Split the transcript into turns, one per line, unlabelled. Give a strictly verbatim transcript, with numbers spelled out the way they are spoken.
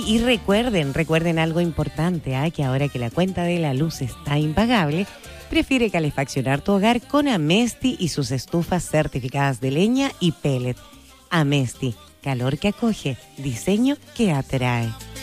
y recuerden, recuerden algo importante, ¿eh? Que ahora que la cuenta de la luz está impagable, prefiere calefaccionar tu hogar con Amesti y sus estufas certificadas de leña y pellet. Amesti, calor que acoge, diseño que atrae.